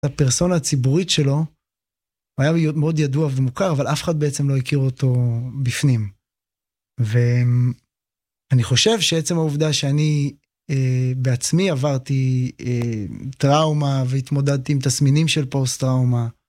הפרסונה הציבורית שלו, הוא היה מאוד ידוע ומוכר, אבל אף אחד בעצם לא הכיר אותו בפנים. ואני חושב שעצם העובדה שאני בעצמי עברתי טראומה, והתמודדתי עם תסמינים של פוסט-טראומה,